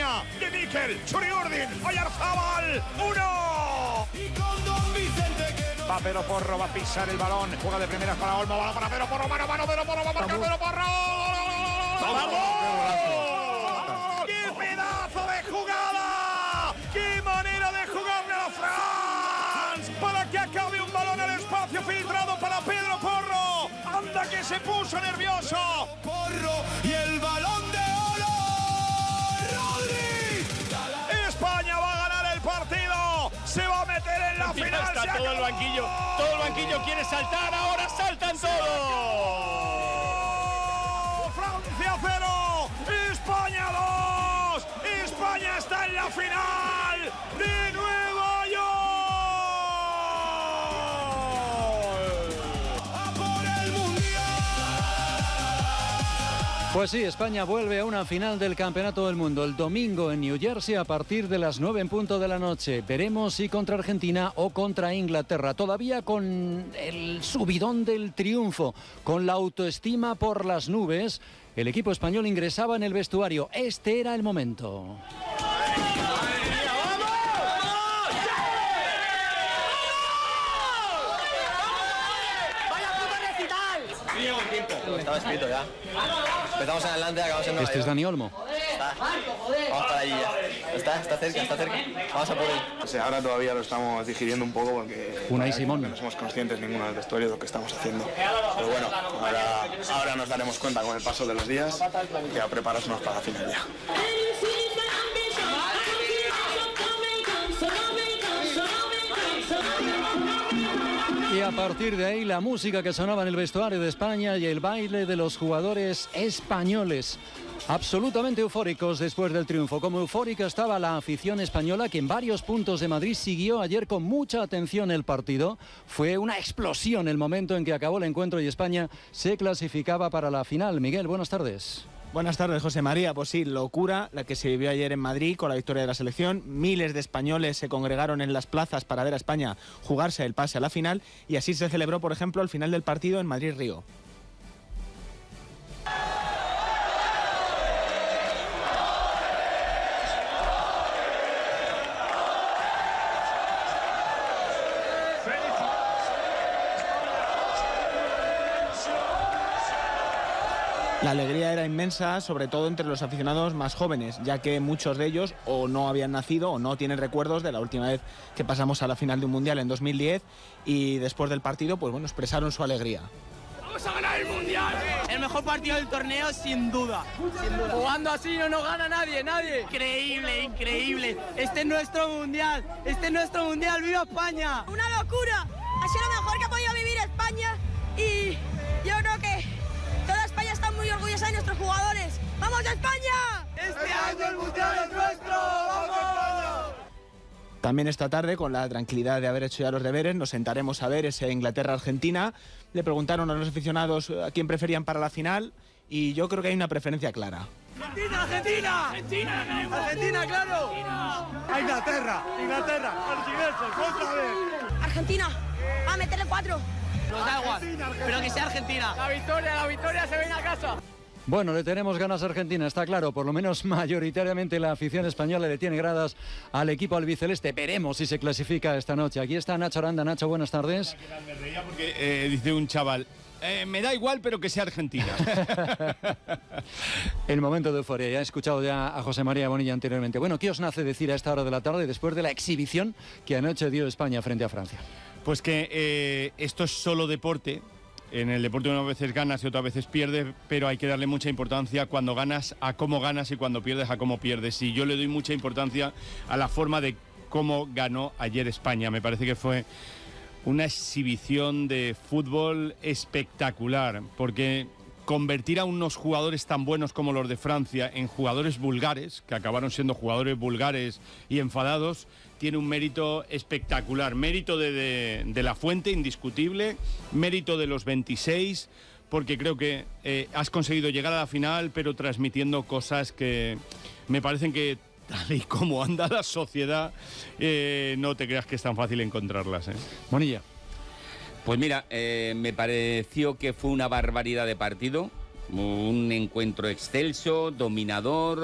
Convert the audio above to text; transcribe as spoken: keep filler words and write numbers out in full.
España, de Mikel, Churiurdin, Oyarzabal, uno. Va Pedro Porro, va a pisar el balón, juega de primeras para Olmo, balón para Pedro Porro, mano, mano, Pedro Porro, va a marcar Pedro Porro. ¡Vamos! ¡Qué pedazo de jugada! ¡Qué manera de jugarle a France! Para que acabe un balón al espacio filtrado para Pedro Porro. ¡Anda que se puso nervioso! Porro y el balón de oro. ¡Rodri! España va a ganar el partido. Se va a meter en la final. Está todo acabó. el banquillo. Todo el banquillo quiere saltar. Ahora saltan todos. Francia cero. España dos. España está en la final de Nueva York. ¡A por el mundial! Pues sí, España vuelve a una final del Campeonato del Mundo el domingo en New Jersey a partir de las nueve en punto de la noche. Veremos si contra Argentina o contra Inglaterra. Todavía con el subidón del triunfo, con la autoestima por las nubes, el equipo español ingresaba en el vestuario. Este era el momento. Estaba escrito ya. Empezamos en Atlante, acabamos en Nueva Este es Dani Olmo. Está. Vamos para allí ya. Está, está cerca, está cerca. Vamos a por él. O sea, ahora todavía lo estamos digiriendo un poco porque, Unai Simón. porque no somos conscientes ninguno del vestuario de lo que estamos haciendo. Pero bueno, ahora, ahora nos daremos cuenta con el paso de los días que a prepararnos para la final ya. Y a partir de ahí la música que sonaba en el vestuario de España y el baile de los jugadores españoles. Absolutamente eufóricos después del triunfo. Como eufórica estaba la afición española, que en varios puntos de Madrid siguió ayer con mucha atención el partido. Fue una explosión el momento en que acabó el encuentro y España se clasificaba para la final. Miguel, buenas tardes. Buenas tardes, José María. Pues sí, locura la que se vivió ayer en Madrid con la victoria de la selección. Miles de españoles se congregaron en las plazas para ver a España jugarse el pase a la final y así se celebró, por ejemplo, el final del partido en Madrid-Río. La alegría era inmensa, sobre todo entre los aficionados más jóvenes, ya que muchos de ellos o no habían nacido o no tienen recuerdos de la última vez que pasamos a la final de un mundial en dos mil diez y después del partido, pues bueno, expresaron su alegría. ¡Vamos a ganar el mundial! El mejor partido del torneo, sin duda. Sin duda. Jugando así no nos gana nadie, nadie. Increíble, increíble. Este es nuestro mundial, este es nuestro mundial. ¡Viva España! Una locura. Ha sido lo mejor que ha podido vivir España y yo creo que toda España está muy orgullosa de nuestros jugadores. ¡Vamos a España! ¡Este año el mundial es nuestro! ¡Vamos! También esta tarde, con la tranquilidad de haber hecho ya los deberes, nos sentaremos a ver ese Inglaterra-Argentina. Le preguntaron a los aficionados a quién preferían para la final y yo creo que hay una preferencia clara. ¡Argentina, Argentina! ¡Argentina, Argentina, claro! A Inglaterra, Inglaterra, archiversos, otra vez. Argentina, a meterle cuatro. Nos da igual, pero que sea Argentina. La victoria, la victoria se viene a casa. Bueno, le tenemos ganas a Argentina, está claro. Por lo menos mayoritariamente la afición española le tiene gradas al equipo albiceleste. Veremos si se clasifica esta noche. Aquí está Nacho Aranda. Nacho, buenas tardes. Me reía porque eh, dice un chaval, eh, me da igual, pero que sea Argentina. El momento de euforia. Ya he escuchado ya a José María Bonilla anteriormente. Bueno, ¿qué os nace decir a esta hora de la tarde después de la exhibición que anoche dio España frente a Francia? Pues que eh, esto es solo deporte. En el deporte unas veces ganas y otras veces pierdes, pero hay que darle mucha importancia cuando ganas a cómo ganas y cuando pierdes a cómo pierdes. Y yo le doy mucha importancia a la forma de cómo ganó ayer España. Me parece que fue una exhibición de fútbol espectacular, porque convertir a unos jugadores tan buenos como los de Francia en jugadores vulgares, que acabaron siendo jugadores vulgares y enfadados, tiene un mérito espectacular. Mérito de, de, de La Fuente, indiscutible. Mérito de los veintiséis, porque creo que eh, has conseguido llegar a la final, pero transmitiendo cosas que me parecen que, tal y como anda la sociedad, eh, no te creas que es tan fácil encontrarlas, ¿eh? Bonilla. Pues mira, eh, me pareció que fue una barbaridad de partido, un encuentro excelso, dominador,